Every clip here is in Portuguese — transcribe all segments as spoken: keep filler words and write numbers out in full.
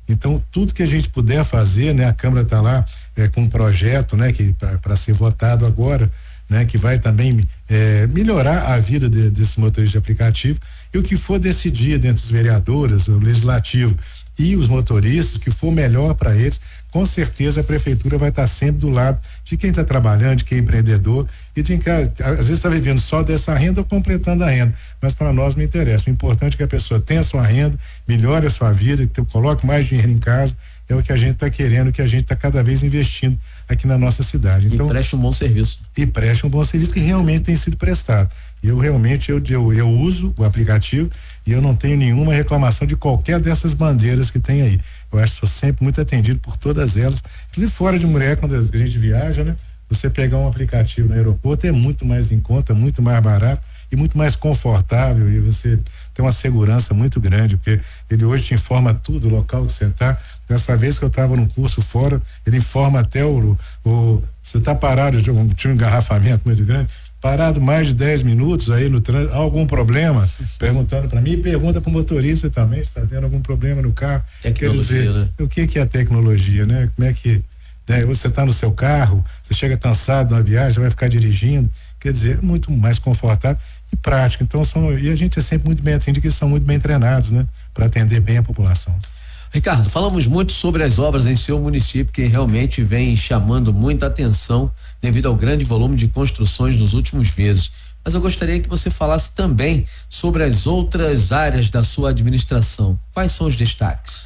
Então, tudo que a gente puder fazer, né? A Câmara está lá é, com um projeto, né? Que para ser votado agora, né? Que vai também é, melhorar a vida de, desse motorista de aplicativo, e o que for decidir dentre os vereadores, o legislativo e os motoristas, que for melhor para eles, com certeza a prefeitura vai estar sempre do lado de quem está trabalhando, de quem é empreendedor e de quem às vezes está vivendo só dessa renda ou completando a renda, mas para nós não interessa. O importante é que a pessoa tenha sua renda, melhore a sua vida, que coloque mais dinheiro em casa. É o que a gente está querendo, que a gente está cada vez investindo aqui na nossa cidade. Então, e preste um bom serviço. E preste um bom serviço que realmente tem sido prestado. Eu realmente, eu, eu, eu uso o aplicativo e eu não tenho nenhuma reclamação de qualquer dessas bandeiras que tem aí. Eu acho que sou sempre muito atendido por todas elas. Inclusive fora de Murié, quando a gente viaja, né? Você pegar um aplicativo no aeroporto é muito mais em conta, muito mais barato e muito mais confortável, e você tem uma segurança muito grande, porque ele hoje te informa tudo, o local que você está. Dessa vez que eu estava num curso fora, ele informa até o, o você está parado, tinha um engarrafamento muito grande, parado mais de dez minutos aí no trânsito, algum problema? Perguntando para mim, e pergunta para o motorista também, se está tendo algum problema no carro. Tecnologia, Quer dizer, né? O que que é a tecnologia, né? Como é que, né? Você está no seu carro, você chega cansado na viagem, vai ficar dirigindo, quer dizer, é muito mais confortável e prático. Então são, e a gente é sempre muito bem atendido, que eles são muito bem treinados, né? Para atender bem a população. Ricardo, falamos muito sobre as obras em seu município, que realmente vem chamando muita atenção devido ao grande volume de construções nos últimos meses. Mas eu gostaria que você falasse também sobre as outras áreas da sua administração. Quais são os destaques?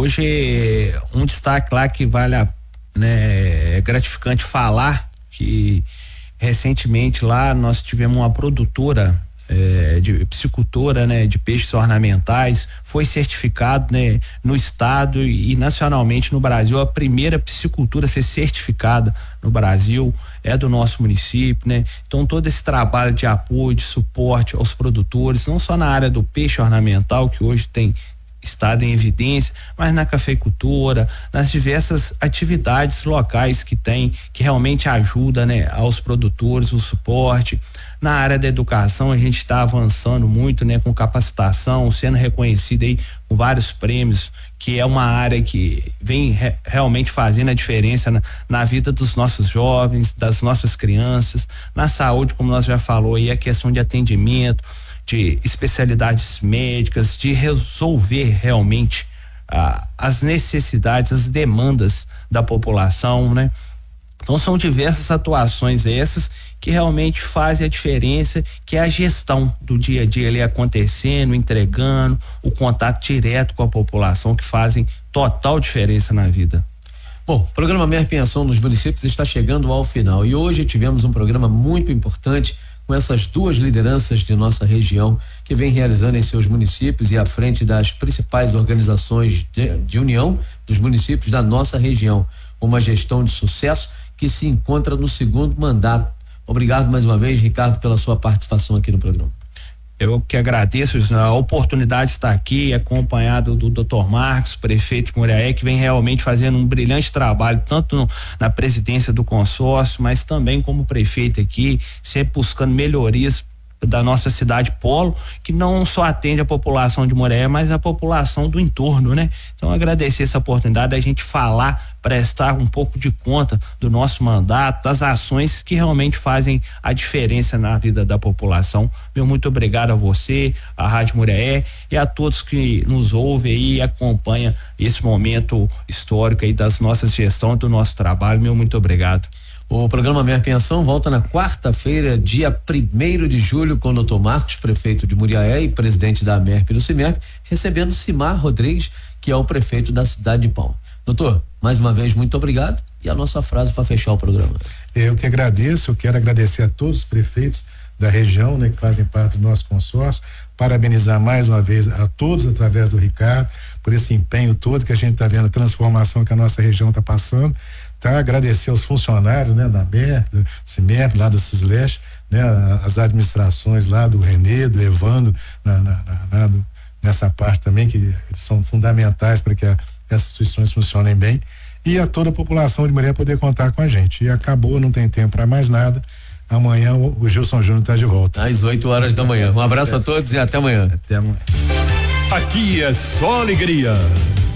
Hoje, um destaque lá que vale a, né, é gratificante falar, que recentemente lá nós tivemos uma produtora É, de piscicultora, né, de peixes ornamentais, foi certificado, né, no estado e, e nacionalmente no Brasil, a primeira piscicultura a ser certificada no Brasil é do nosso município, né? Então todo esse trabalho de apoio, de suporte aos produtores, não só na área do peixe ornamental, que hoje tem estado em evidência, mas na cafeicultura, nas diversas atividades locais que tem, que realmente ajuda, né, aos produtores, o suporte. Na área da educação, a gente está avançando muito, né, com capacitação, sendo reconhecido aí com vários prêmios, que é uma área que vem re, realmente fazendo a diferença na, na vida dos nossos jovens, das nossas crianças. Na saúde, como nós já falou aí, a questão de atendimento, de especialidades médicas, de resolver realmente ah, as necessidades, as demandas da população, né? Então são diversas atuações essas que realmente fazem a diferença, que é a gestão do dia a dia ali acontecendo, entregando, o contato direto com a população, que fazem total diferença na vida. Bom, o programa M E R P em Ação nos municípios está chegando ao final e hoje tivemos um programa muito importante com essas duas lideranças de nossa região que vem realizando em seus municípios e à frente das principais organizações de, de união dos municípios da nossa região. Uma gestão de sucesso que se encontra no segundo mandato. Obrigado mais uma vez, Ricardo, pela sua participação aqui no programa. Eu que agradeço a oportunidade de estar aqui, acompanhado do doutor Marcos, prefeito de Muriaé, que vem realmente fazendo um brilhante trabalho, tanto no, na presidência do consórcio, mas também como prefeito aqui, sempre buscando melhorias da nossa cidade polo, que não só atende a população de Muriaé, mas a população do entorno, né? Então agradecer essa oportunidade da gente falar, prestar um pouco de conta do nosso mandato, das ações que realmente fazem a diferença na vida da população. Meu muito obrigado a você, a Rádio Muriaé e a todos que nos ouvem aí e acompanham esse momento histórico aí das nossas gestões, do nosso trabalho. Meu muito obrigado. O programa M E R P em Ação volta na quarta-feira, dia primeiro de julho, com o doutor Marcos, prefeito de Muriaé e presidente da M E R P do CIMERP, recebendo Simar Rodrigues, que é o prefeito da cidade de Palma. Doutor, mais uma vez, muito obrigado. E a nossa frase para fechar o programa. Eu que agradeço, eu quero agradecer a todos os prefeitos da região, né, que fazem parte do nosso consórcio, parabenizar mais uma vez a todos através do Ricardo, por esse empenho todo que a gente está vendo, a transformação que a nossa região está passando. Tá, agradecer aos funcionários, né, da M E R, do CIMERP, lá do Cisleste, né, as administrações lá do Renê, do Evandro, na, na, na, na, do, nessa parte também, que eles são fundamentais para que a, essas instituições funcionem bem, e a toda a população de Muriaé poder contar com a gente. E acabou, não tem tempo para mais nada. Amanhã o, o Gilson Júnior está de volta. Às oito horas da manhã. Um abraço a todos e até amanhã. Até amanhã. Aqui é só alegria.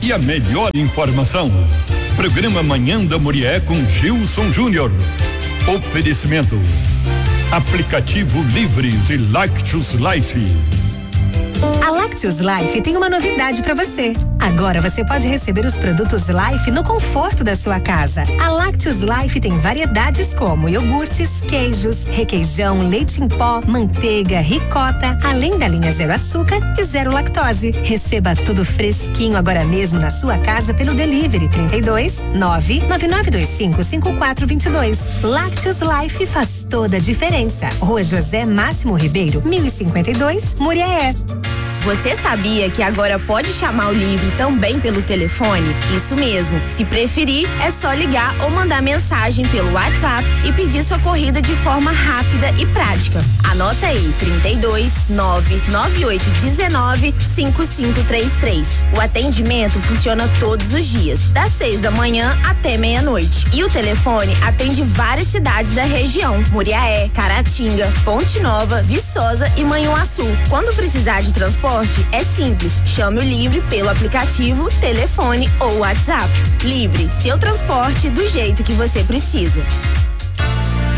e a melhor informação. Programa Manhã da Murié com Gilson Júnior. Oferecimento. Aplicativo Livres e Lactus Life. A Lactus Life tem uma novidade para você. Agora você pode receber os produtos Life no conforto da sua casa. A Lactus Life tem variedades como iogurtes, queijos, requeijão, leite em pó, manteiga, ricota, além da linha zero açúcar e zero lactose. Receba tudo fresquinho agora mesmo na sua casa pelo delivery trinta e dois, nove nove nove dois cinco, cinco quatro dois dois. Lactus Life faz toda a diferença. Rua José Máximo Ribeiro, mil e cinquenta e dois, Muriaé. Você sabia que agora pode chamar o Livre também pelo telefone? Isso mesmo. Se preferir, é só ligar ou mandar mensagem pelo WhatsApp e pedir sua corrida de forma rápida e prática. Anota aí, trinta e dois, nove nove oito um nove, cinco cinco três três. O atendimento funciona todos os dias, das seis da manhã até meia-noite. E o telefone atende várias cidades da região: Muriaé, Caratinga, Ponte Nova, Viçosa e Manhuaçu. Quando precisar de transporte, é simples, chame o Livre pelo aplicativo, telefone ou WhatsApp. Livre, seu transporte do jeito que você precisa.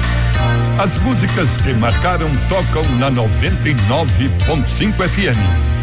As músicas que marcaram tocam na noventa e nove ponto cinco F M.